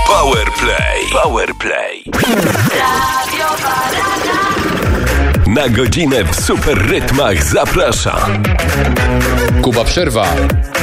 Powerplay. Na godzinę w super rytmach zaprasza Kuba Przerwa.